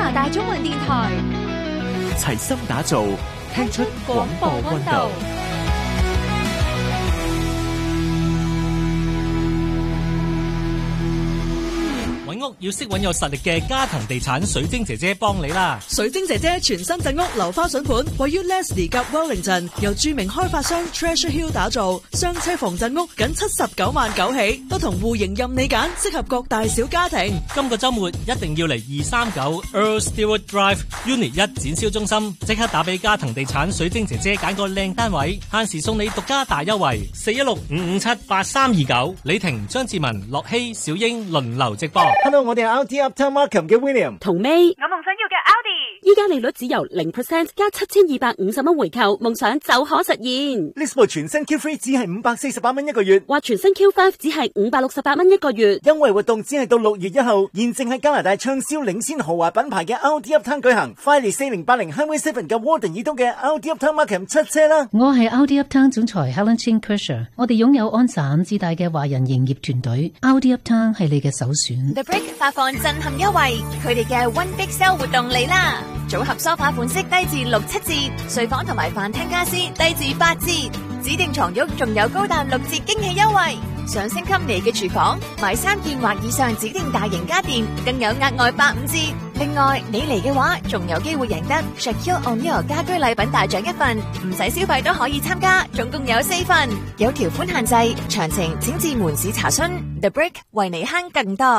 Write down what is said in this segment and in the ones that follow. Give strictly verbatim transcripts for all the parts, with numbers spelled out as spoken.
拿大中文電台， 齊心打造，聽出廣播溫度。 揾屋要識揾有實力嘅家騰地產水晶姐姐幫你啦！ 水晶姐姐全新鎮屋樓花筍盤，位於 Leslie 及 Wellington， 由著名開發商 Treasure Hill 打造，雙車房鎮屋僅七十九萬九起，不同戶型任你揀，適合各大小家庭。 今個週末一定要嚟二三九 Earl Stewart Drive Unit 一展銷中心，即刻打俾家騰地產水晶姐姐揀個靚單位，限時送你獨家大優惠，四一六五五七八三二九。李婷、張志文、樂希、小英輪流直播。 Hello， 我哋係 Audi Uptown Markham 嘅 William 同 May， 我夢想要嘅 Audi， 依家利率只由零 percent 加七千二百五十蚊回購，夢想就可實現。 呢部全新 Q 三 只係五百四十八蚊一個月， 或全新 Q 五 只係五百六十八蚊一個月。 優惠活動只係到六月一號，現正喺加拿大暢銷領先豪華品牌嘅 Audi Uptown 舉行。快嚟四零八零 Highway Seven 嘅 Warden 以東嘅 Audi Uptown Markham 出車啦！ 我係 Audi Uptown 總裁 Helen Chin Kersher， 我哋擁有安省至大嘅華人營業團隊 ，Audi Uptown 係你嘅首選。 The Brick 發放震撼優惠，佢哋嘅 One Big Sale 活動嚟啦！組合梳化款式低至六七折，睡房同埋飯廳家私低至八折，指定床褥仲有高達六折驚喜優惠。想升級你嘅廚房，買三件或以上指定大型家電，更有額外八五折。另外，你嚟嘅話，仲有機會贏得 Shaquille O'Neal 家居禮品大獎一份，唔使消費都可以參加，總共有四份，有條款限制，詳情請至門市查詢。The Brick 為你慳更多。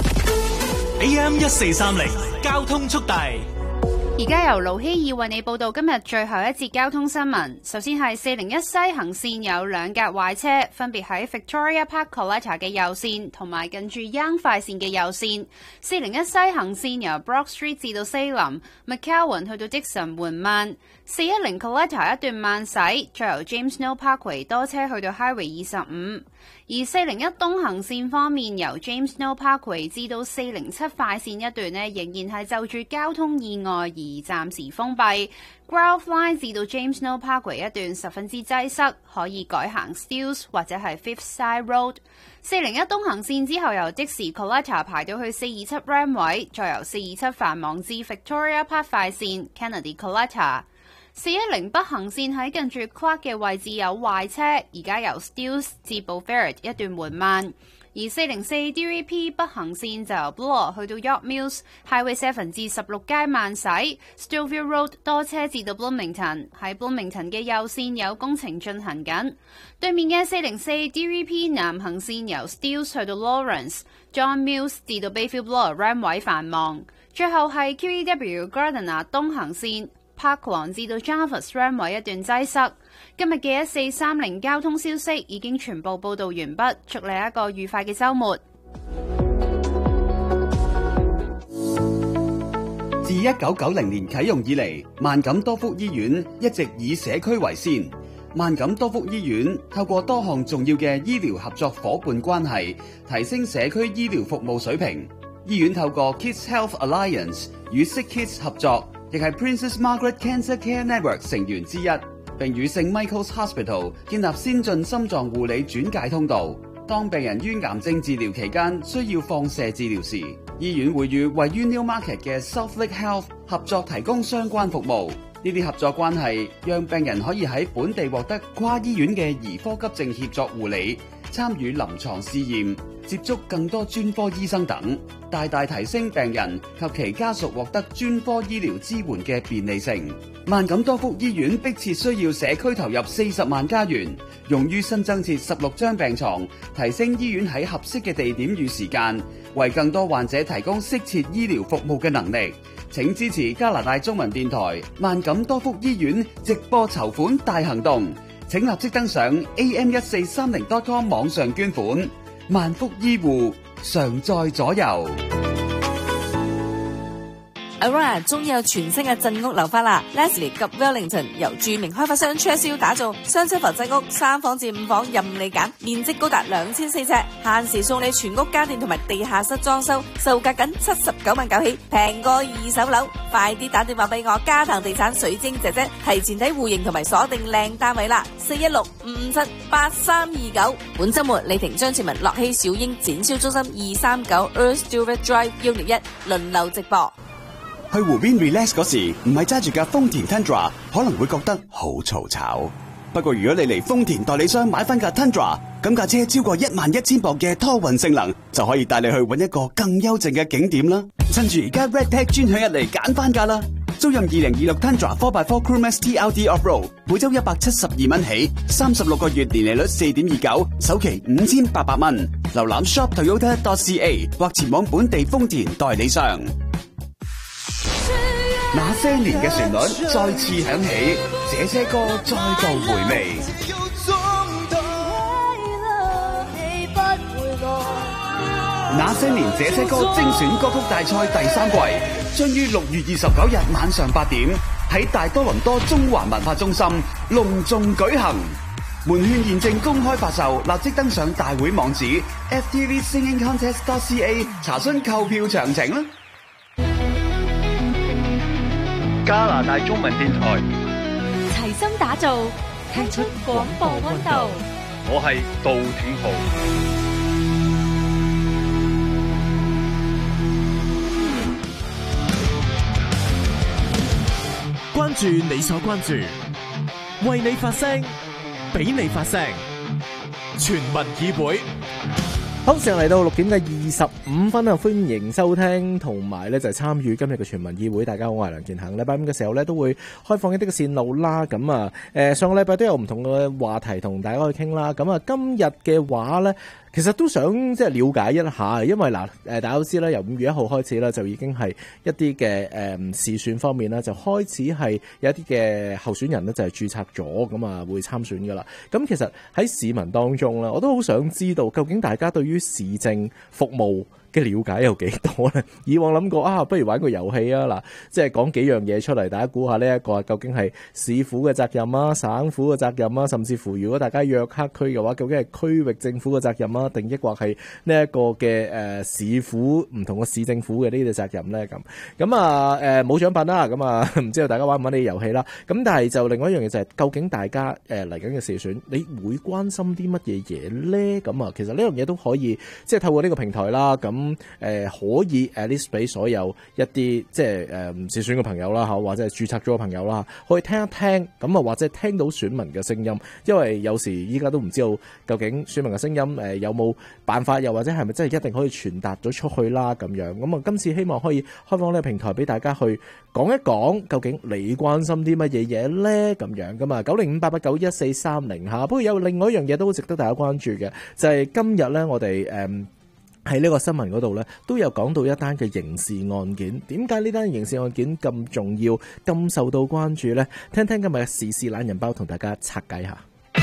A M 一四三零交通速遞。 而家由盧希爾為你報道今日最後一節交通新聞。首先係四零一西行線有兩架壞車，分別喺 Victoria Park Collector 嘅右線同埋近住 Young 快線嘅右線。四零一西行線由 Brock Street 至到 Salem、McCowan 去到 Dixon 緩慢。四一零 Collector 一段慢駛，再由 James Snow Parkway 多車去到 Highway 二十五。而四零一東行線方面，由 James Snow Parkway 至到四零七快線一段呢，仍然係就住交通意外而暫時封閉。Grove Line 至到 James Snow Parkway 一段十分之擠塞，可以改行 Steeles 或者係 Fifth Side Road。四零一東行線之後，由的士 Collector 排到去四二七 Ram 位，再由四二七繁忙至 Victoria Park 快線 Kennedy Collector。四一零北行線喺近住 Clark 嘅位置有壞車，而家由 Steeles 至 Beaufort 一段緩慢。而四零四 D V P 北行線就由 Bloor 去到 York Mills Highway Seven 至十六街慢駛 Stillville Road 多車至到 Bloomington， 喺 Bloomington 嘅右線有工程進行緊。對面嘅四零四 D V P 南行線由 Steeles 去到 Lawrence John Mills 至到 Bayfield Bloor Ram 位繁忙。最後係 Q E W Gardiner 東行線Parklawn 至到 Jarvis Ram 位一段擠塞。今日嘅一四三零交通消息已經全部報道完畢，祝你一個愉快嘅週末。 自一九九零年啟用以嚟，萬錦多福醫院一直以社區為先。萬錦多福醫院透過多項重要嘅醫療合作夥伴關係，提升社區醫療服務水平。醫院透過 Kids Health Alliance 與 Sick Kids 合作，亦係 Princess Margaret Cancer Care Network 成員之一，並與聖 Michael's Hospital 建立先進心臟護理轉介通道。當病人於癌症治療期間需要放射治療時，醫院會與位於 Newmarket 嘅 Southlake Health 合作提供相關服務。呢啲合作關係讓病人可以喺本地獲得跨醫院嘅兒科急症協作護理，參與臨床試驗，接觸更多專科醫生等，大大提升病人及其家屬獲得專科醫療支援嘅便利性。萬錦多福醫院迫切需要社區投入四十萬加元，用於新增設十六張病床，提升醫院喺合適嘅地點與時間，為更多患者提供適切醫療服務嘅能力。請支持加拿大中文電台萬錦多福醫院直播籌款大行動，請立即登上 A M 一四三零 dot com 網上捐款。萬福醫護常在左右。 Aurora 終於有全新嘅鎮屋樓花啦 ！Leslie 及 Wellington 由著名開發商 Treasure Hill 打造，雙車房鎮屋，三房至五房任你揀，面積高達兩千四尺，限時送你全屋家電同埋地下室裝修，售價僅七十九萬九起，平過二手樓。快啲打電話俾我嘉騰地產水晶姐姐，提前睇戶型同埋鎖定靚單位啦！四一六五五七八三二九。本週末李婷、張志文、樂希、小英展銷中心二三九 Earl Stewart Drive Unit 一輪流直播。 去湖邊 relax 嗰時，唔係揸住架豐田 Tundra， 可能會覺得好嘈吵。不過如果你嚟豐田代理商買翻架 Tundra， 咁架車超過一萬一千磅嘅拖運性能，就可以帶你去搵一個更幽靜嘅景點啦。趁住而家 Redtech 專享日嚟揀翻架啦！租任二零二六 Tundra 四 by 四 Crewmax T L D Off-Road， 每周一百七十二蚊起，三十六個月年利率四點二九，首期五千八百蚊。瀏覽 shop toyota dot c a 或前往本地豐田代理商。那些年嘅旋律再次響起，這些歌再度回味。那些年這些歌精選歌曲大賽第三季將於六月二十九日晚上八點喺大多倫多中環文化中心隆重舉行，門券現正公開發售，立即登上大會網址 f t v singing contest dot c a 查詢購票詳情啦。 加拿大中文電台齊心打造，聽出廣播溫度。 我係杜挺豪。 關注你所關注，為你發聲，俾你發聲。全民議會。 好，時候嚟到六點嘅二十五分啊！歡迎收聽同埋咧就係參與今日嘅全民議會。大家好，我係梁健恒。禮拜五嘅時候咧都會開放一啲嘅線路啦。咁啊，誒上個禮拜都有唔同嘅話題同大家去傾啦。咁啊，今日嘅話咧，其實都想即係了解一下，因為嗱誒大家都知啦，由五月一號開始啦，就已經係一啲嘅誒時選方面啦，就開始係有一啲嘅候選人咧就係註冊咗，咁啊會參選噶啦。咁其實喺市民當中咧，我都好想知道究竟大家對於市政服務嘅了解有幾多咧？以往諗過啊，不如玩個遊戲啊！嗱，即係講幾樣嘢出嚟，大家估下呢一個究竟係市府嘅責任啊、省府嘅責任啊，甚至乎如果大家約克區嘅話，究竟係區域政府嘅責任啊，定抑或係呢一個嘅誒、呃、市府唔同嘅市政府嘅呢啲責任咧？咁咁啊誒冇獎品啦，咁啊唔知道大家玩唔玩呢啲遊戲啦？咁但係就另外一樣嘢就係、是，究竟大家誒嚟緊嘅市選，你會關心啲乜嘢嘢咧？咁啊，其實呢樣嘢都可以即係透過呢個平台啦，咁。咁誒、呃、可以 at least 俾所有一啲即係誒市選嘅朋友啦，嚇或者係註冊咗嘅朋友啦，可以聽一聽咁啊，或者聽到選民嘅聲音，因為有時依家都唔知道究竟選民嘅聲音誒、呃、有冇辦法，又或者係咪真係一定可以傳達咗出去啦咁樣。咁啊，今次希望可以開放呢個平台俾大家去講一講，究竟你關心啲乜嘢嘢咧咁樣咁啊？九零五八八九一四三零嚇。不過有另外一樣嘢都好值得大家關注嘅，就係、是、今日咧，我哋誒。嗯喺呢個新聞嗰度咧，都有講到一單嘅刑事案件。點解呢單刑事案件咁重要、咁受到關注呢？聽聽今日嘅時事懶人包，同大家拆解下。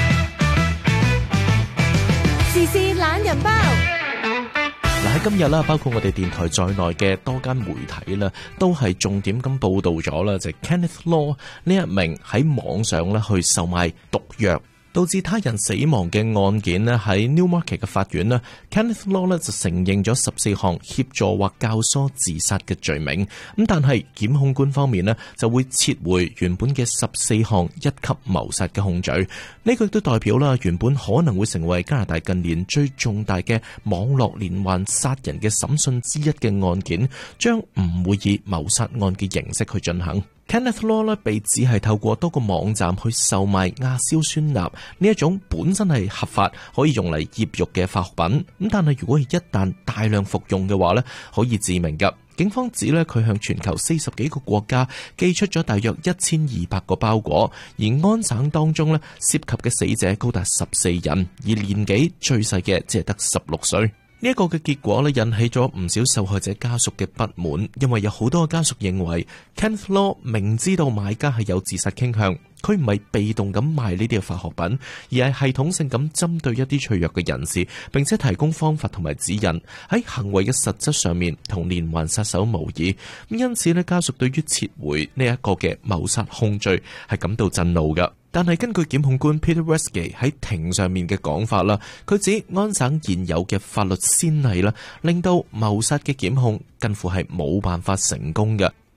時事懶人包。 嗱，喺今日啦，包括我哋電台在內嘅多間媒體啦，都係重點咁報導咗啦，就係 Kenneth Law 呢一名喺網上咧去售賣毒藥，導致他人死亡嘅案件咧，喺 Newmarket 嘅法院咧 Kenneth Law 咧就承認咗十四項協助或教唆自殺嘅罪名。咁但係檢控官方面咧就會撤回原本嘅十四項一級謀殺嘅控罪。呢個亦都代表啦，原本可能會成為加拿大近年最重大嘅網絡連環殺人嘅審訊之一嘅案件，將唔會以謀殺案嘅形式去進行。Kenneth Law 咧被指係透過多個網站去售賣亞硝酸鈉呢一種本身係合法可以用嚟醃肉嘅化學品，咁但係如果係一旦大量服用嘅話咧，可以致命㗎。警方指咧佢向全球四十幾個國家寄出咗大約一千二百個包裹，而安省當中咧涉及嘅死者高達十四人，而年紀最細嘅只係得十六歲。呢一個嘅結果咧，引起咗唔少受害者家屬嘅不滿，因為有好多家屬認為 Kenneth Law 明知道買家係有自殺傾向，佢唔係被動咁賣呢啲嘅化學品，而係系統性咁針對一啲脆弱嘅人士，並且提供方法同埋指引，喺行為嘅實質上面同連環殺手無異。因此咧，家屬對於撤回呢一個嘅謀殺控罪係感到震怒㗎。但係根據檢控官 Peter Westgate 喺庭上面嘅講法啦，佢指安省現有嘅法律先例啦，令到謀殺嘅檢控近乎係冇辦法成功嘅。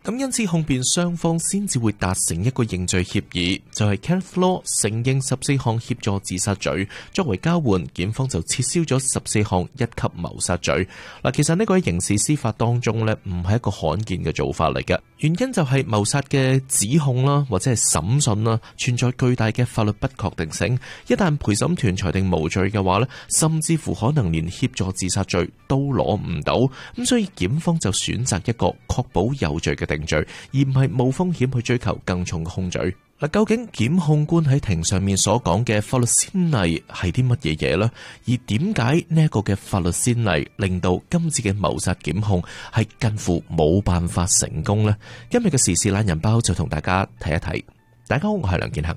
咁因此控辯雙方先至會達成一個認罪協議，就係 Kenneth Law 承認十四項協助自殺罪，作為交換，檢方就撤銷咗十四項一級謀殺罪。嗱，其實呢個喺刑事司法當中呢，唔係一個罕見嘅做法嚟嘅，原因就係謀殺嘅指控啦，或者係審訊啦，存在巨大嘅法律不確定性。一旦陪審團裁定無罪嘅話呢，甚至乎可能連協助自殺罪都攞唔到。咁所以檢方就選擇一個確保有罪嘅定罪，而唔係冇風險去追求更重嘅控罪。嗱，究竟檢控官喺庭上面所講嘅法律先例係啲乜嘢嘢呢？而點解呢一個嘅法律先例令到今次嘅謀殺檢控係近乎冇辦法成功呢？今日嘅時事懶人包就同大家睇一睇。大家好，我係梁建恒。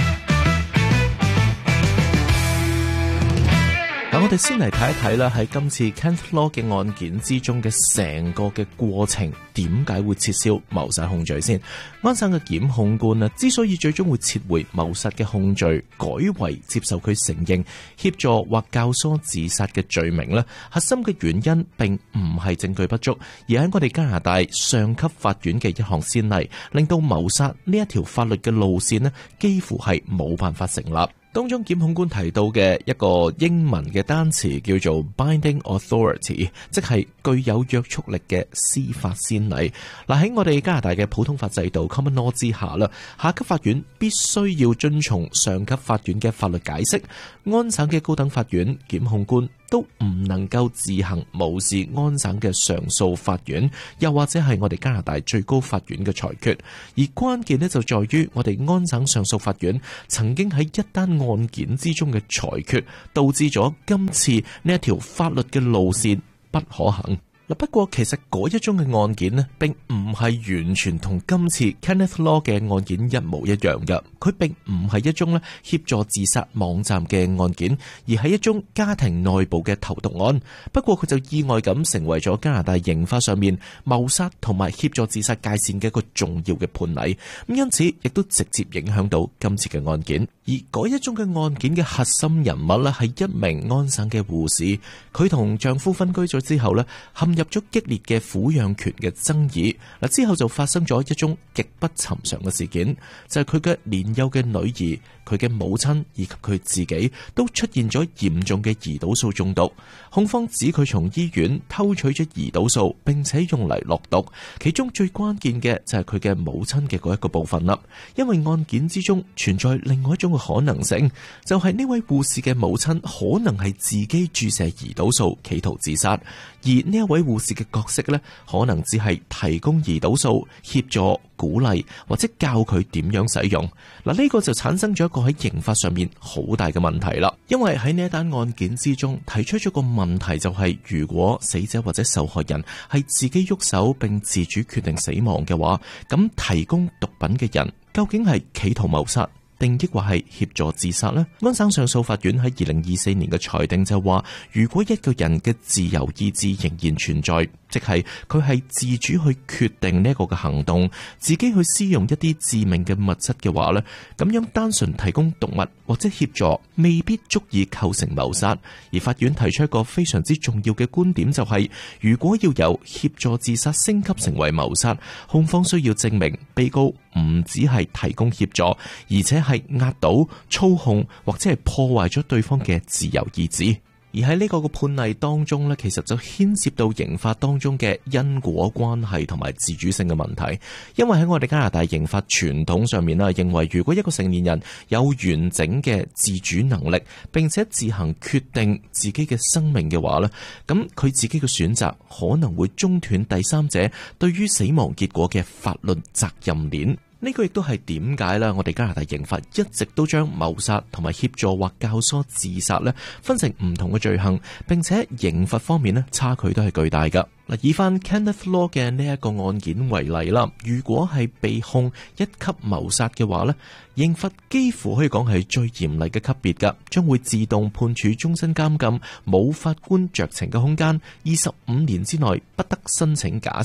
嗱，我哋先嚟睇一睇啦，喺今次 Kenneth Law 嘅案件之中嘅成個嘅過程，點解會撤銷謀殺控罪先？安省嘅檢控官啊，之所以最終會撤回謀殺嘅控罪，改為接受佢承認協助或教唆自殺嘅罪名咧，核心嘅原因並唔係證據不足，而喺我哋加拿大上級法院嘅一項先例，令到謀殺呢一條法律嘅路線咧，幾乎係冇辦法成立。當中檢控官提到嘅一個英文嘅單詞叫做 binding authority， 即係具有約束力嘅司法先例。嗱，喺我哋加拿大嘅普通法制度 common law 之下啦，下級法院必須要遵從上級法院嘅法律解釋。安省嘅高等法院檢控官都唔能夠自行無視安省嘅上訴法院，又或者係我哋加拿大最高法院嘅裁決。而關鍵呢，就在於我哋安省上訴法院曾經喺一單案件之中嘅裁決，導致咗今次呢一條法律嘅路線不可行。不過其實嗰一宗嘅案件呢，並唔係完全同今次 Kenneth Law 嘅案件一模一樣嘅。佢並唔係一宗咧協助自殺網站嘅案件，而係一宗家庭內部嘅投毒案。不過佢就意外咁成為咗加拿大刑法上面謀殺同埋協助自殺界線嘅一個重要嘅判例。咁因此亦都直接影響到今次嘅案件。而嗰一宗嘅案件嘅核心人物咧，係一名安省嘅護士，佢同丈夫分居咗之後咧，陷入咗激烈嘅撫養權嘅爭議。嗱，之後就發生咗一宗極不尋常嘅事件，就係佢嘅年幼嘅女兒、佢嘅母親以及佢自己都出現咗嚴重嘅胰島素中毒。控方指佢從醫院偷取咗胰島素，並且用嚟落毒。其中最關鍵嘅就係佢嘅母親嘅嗰一個部分啦，因為案件之中存在另外一種嘅可能性，就係呢位護士嘅母親可能係自己注射胰島素企圖自殺，而呢一位護士嘅角色呢，可能只係提供胰島素、協助、鼓勵或者教佢點樣使用。嗱，呢個就產生咗一個喺刑法上面好大嘅問題啦。因為喺呢一單案件之中提出咗個問題，就係如果死者或者受害人係自己喐手並自主決定死亡嘅話，咁提供毒品嘅人究竟係企圖謀殺定抑或係協助自殺呢？安省上訴法院喺二零二四年嘅裁定就話，如果一個人嘅自由意志仍然存在，即係佢係自主去決定呢一個嘅行動，自己去施用一啲致命嘅物質嘅話呢，咁樣單純提供毒物或者協助未必足以構成謀殺。而法院提出一個非常之重要嘅觀點，就係如果要由協助自殺升級成為謀殺，控方需要證明被告唔只係提供協助，而且係壓倒、操控或者係破壞咗對方嘅自由意志。而喺呢個嘅判例當中呢，其實就牽涉到刑法當中嘅因果關係同埋自主性嘅問題。因為喺我哋加拿大刑法傳統上面啦，認為如果一個成年人有完整嘅自主能力，並且自行決定自己嘅生命嘅話呢，咁佢自己嘅選擇可能會中斷第三者對於死亡結果嘅法律責任鏈。呢個亦都係點解啦，我哋加拿大刑法一直都將謀殺同埋協助或教唆自殺咧分成唔同嘅罪行，並且刑罰方面咧差距都係巨大噶。嗱，以翻 Kenneth Law 嘅呢一個案件為例啦，如果係被控一級謀殺嘅話咧，刑罰幾乎可以講係最嚴厲嘅級別噶，將會自動判處終身監禁，冇法官酌情嘅空間，二十五年之內不得申請假釋。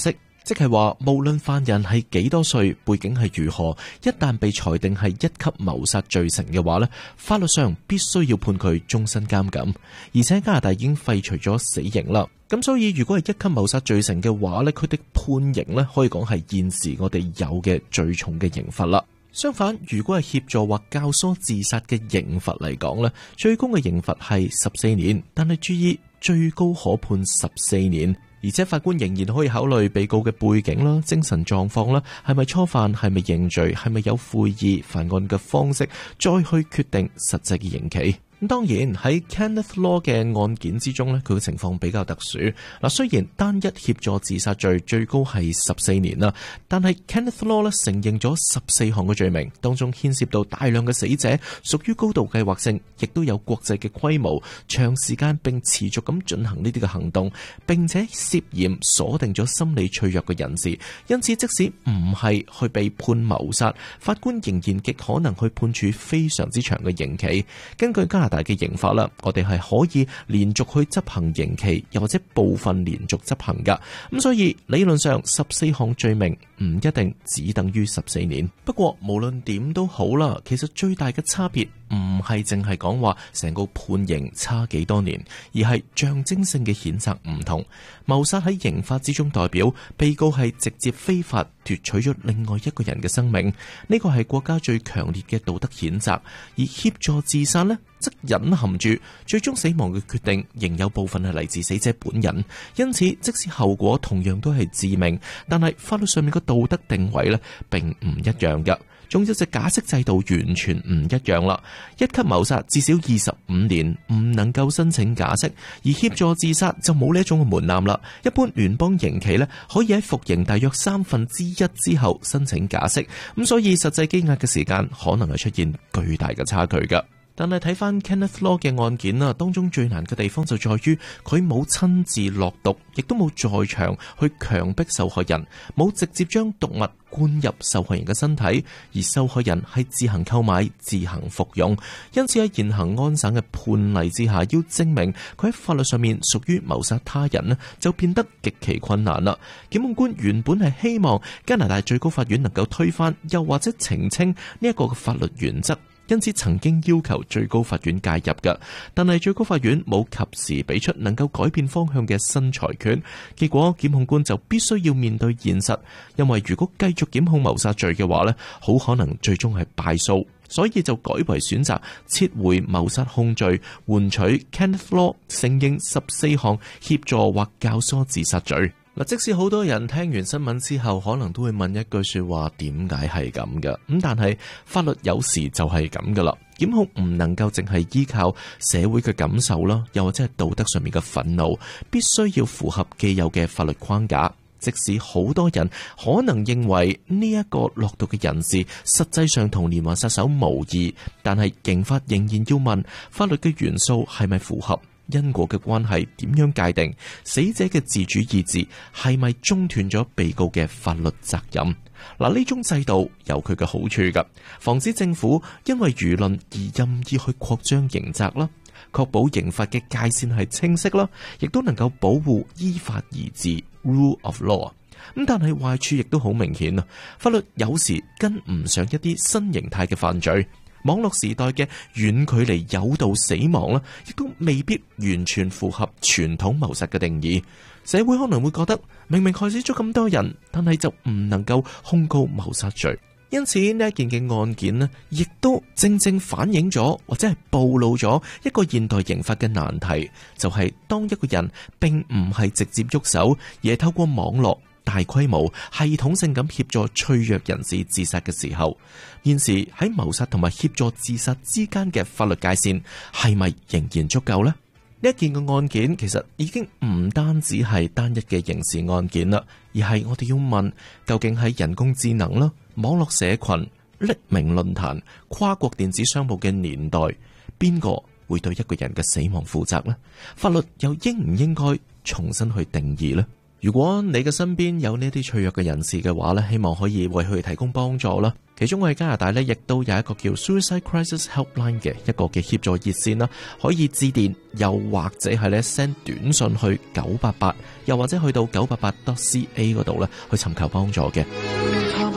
即係話無論犯人係幾多歲，背景係如何，一旦被裁定係一級謀殺罪成嘅話呢，法律上必須要判佢終身監禁，而且加拿大已經廢除咗死刑啦。咁所以如果係一級謀殺罪成嘅話呢，佢哋判刑呢可以講係現時我哋有嘅最重嘅刑罰啦。相反，如果係協助或教唆自殺嘅刑罰嚟講呢，最高嘅刑罰係十四年，但係注意最高可判十四年，而且法官仍然可以考慮被告嘅背景啦、精神狀況啦、係咪初犯、係咪認罪、係咪有悔意、犯案嘅方式，再去決定實際嘅刑期。咁當然喺 Kenneth Law 嘅案件之中呢，佢嘅情況比較特殊。嗱，雖然單一協助自殺罪最高係十四年啦，但係 Kenneth Law 呢承認咗十四項嘅罪名，當中牽涉到大量嘅死者，屬於高度計劃性，亦都有國際嘅規模，長時間並持續咁進行呢啲嘅行動，並且涉嫌鎖定咗心理脆弱嘅人士。因此，即使唔係去被判謀殺，法官仍然極可能去判處非常之長嘅刑期。根據加拿大嘅刑法啦，我哋係可以連續去執行刑期，又或者部分連續執行噶。咁所以理論上十四項罪名唔一定只等於十四年。不過無論點都好啦，其實最大嘅差別唔係淨係講話成個判刑差幾多年，而係象徵性嘅譴責唔同。謀殺喺刑法之中代表被告係直接非法奪取咗另外一個人嘅生命，呢個係國家最強烈嘅道德譴責。而協助自殺呢，則隱含住最終死亡嘅決定仍有部分係嚟自死者本人，因此即使後果同樣都係致命，但係法律上面嘅道德定位呢並唔一樣嘅。仲有隻假釋制度完全唔一樣啦，一級謀殺至少二十五年唔能夠申請假釋，而協助自殺就冇呢一種嘅門檻啦。一般聯邦刑期呢可以喺服刑大約三分之一之後申請假釋，咁所以實際羈押嘅時間可能係出現巨大嘅差距噶。但係睇翻 Kenneth Law 嘅案件啊，當中最難嘅地方就在於佢冇親自落毒，亦都冇在場去強迫受害人，冇直接將毒物灌入受害人嘅身體，而受害人係自行購買、自行服用。因此喺現行安省嘅判例之下，要證明佢喺法律上面屬於謀殺他人呢，就變得極其困難啦。檢控官原本係希望加拿大最高法院能夠推翻，又或者澄清呢一個嘅法律原則。因此曾經要求最高法院介入嘅，但係最高法院冇及時俾出能夠改變方向嘅新裁決，結果檢控官就必須要面對現實，因為如果繼續檢控謀殺罪嘅話呢，好可能最終係敗訴，所以就改為選擇撤回謀殺控罪，換取 Kenneth Law 承認十四項協助或教唆自殺罪。嗱，即使好多人聽完新聞之後，可能都會問一句說話：點解係咁嘅？咁但係法律有時就係咁噶啦，檢控唔能夠淨係依靠社會嘅感受啦，又或者係道德上面嘅憤怒，必須要符合既有嘅法律框架。即使好多人可能認為呢一個落毒嘅人士實際上同連環殺手無異，但係刑法仍然要問法律嘅元素係咪符合？因果嘅關係點樣界定？死者嘅自主意志係咪中斷咗被告嘅法律責任？嗱，呢種制度有佢嘅好處噶，防止政府因為輿論而任意去擴張刑責啦，確保刑法嘅界線係清晰啦，亦都能夠保護依法而治 rule of law。咁但係壞處亦都好明顯啊，法律有時跟唔上一啲新形態嘅犯罪。網絡時代嘅遠距離誘導死亡啦，亦都未必完全符合傳統謀殺嘅定義。社會可能會覺得明明害死咗咁多人，但係就唔能夠控告謀殺罪。因此呢一件嘅案件呢，亦都正正反映咗或者係暴露咗一個現代刑法嘅難題，就係、是、當一個人並唔係直接喐手，而係透過網絡大規模系統性咁協助脆弱人士自殺嘅時候，現時喺謀殺同埋協助自殺之間嘅法律界線係咪仍然足夠呢？呢一件嘅案件其實已經唔單止係單一嘅刑事案件啦，而係我哋要問，究竟喺人工智能啦、網絡社群、匿名論壇、跨國電子商務嘅年代，邊個會對一個人嘅死亡負責呢？法律又應唔應該重新去定義呢？ 如果你嘅身邊有呢啲脆弱嘅人士嘅話咧，希望可以為佢哋提供幫助啦。其中我喺加拿大咧，亦都有一個叫 Suicide Crisis Helpline 嘅一個嘅協助熱線啦，可以致電，又或者係咧 send 短信去九八八，又或者去到九八八 dot c a 嗰度咧去尋求幫助嘅。